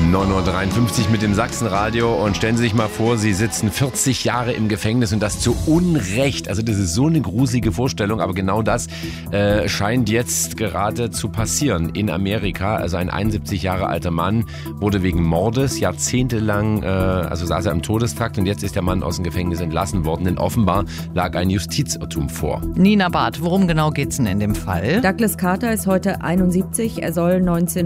9:53 Uhr mit dem Sachsenradio und stellen Sie sich mal vor, Sie sitzen 40 Jahre im Gefängnis und das zu Unrecht. Also das ist so eine gruselige Vorstellung, aber genau das scheint jetzt gerade zu passieren in Amerika. Also ein 71 Jahre alter Mann wurde wegen Mordes jahrzehntelang, saß er im Todestrakt und jetzt ist der Mann aus dem Gefängnis entlassen worden, denn offenbar lag ein Justizirrtum vor. Nina Barth, worum genau geht's denn in dem Fall? Douglas Carter ist heute 71. Er soll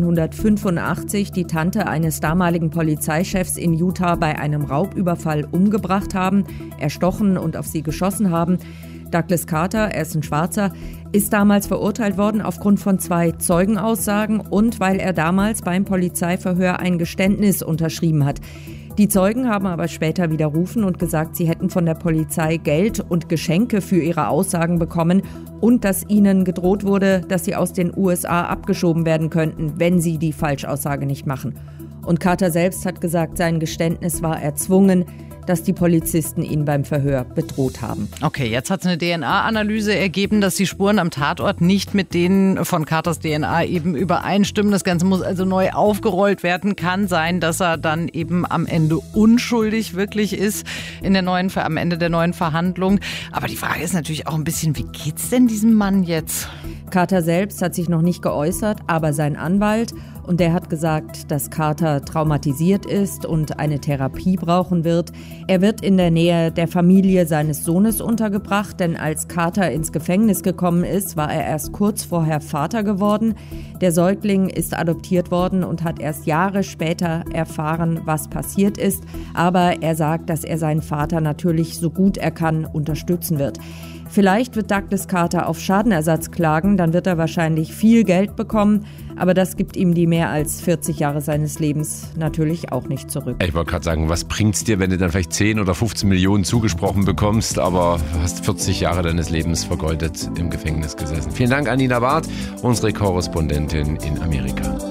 1985 die Tante eines damaligen Polizeichefs in Utah bei einem Raubüberfall umgebracht haben, erstochen und auf sie geschossen haben. Douglas Carter, er ist ein Schwarzer, ist damals verurteilt worden aufgrund von 2 Zeugenaussagen und weil er damals beim Polizeiverhör ein Geständnis unterschrieben hat. Die Zeugen haben aber später widerrufen und gesagt, sie hätten von der Polizei Geld und Geschenke für ihre Aussagen bekommen und dass ihnen gedroht wurde, dass sie aus den USA abgeschoben werden könnten, wenn sie die Falschaussage nicht machen. Und Carter selbst hat gesagt, sein Geständnis war erzwungen, dass die Polizisten ihn beim Verhör bedroht haben. Okay, jetzt hat es eine DNA-Analyse ergeben, dass die Spuren am Tatort nicht mit denen von Carters DNA eben übereinstimmen. Das Ganze muss also neu aufgerollt werden. Kann sein, dass er dann eben am Ende unschuldig wirklich ist am Ende der neuen Verhandlung. Aber die Frage ist natürlich auch ein bisschen, wie geht's denn diesem Mann jetzt? Carter selbst hat sich noch nicht geäußert, aber sein Anwalt. Und der hat gesagt, dass Carter traumatisiert ist und eine Therapie brauchen wird. Er wird in der Nähe der Familie seines Sohnes untergebracht, denn als Carter ins Gefängnis gekommen ist, war er erst kurz vorher Vater geworden. Der Säugling ist adoptiert worden und hat erst Jahre später erfahren, was passiert ist. Aber er sagt, dass er seinen Vater natürlich so gut er kann unterstützen wird. Vielleicht wird Douglas Carter auf Schadenersatz klagen, dann wird er wahrscheinlich viel Geld bekommen, aber das gibt ihm die mehr als 40 Jahre seines Lebens natürlich auch nicht zurück. Ich wollte gerade sagen, was bringt's dir, wenn du dann vielleicht 10 oder 15 Millionen zugesprochen bekommst, aber hast 40 Jahre deines Lebens vergeudet im Gefängnis gesessen. Vielen Dank an Nina Barth, unsere Korrespondentin in Amerika.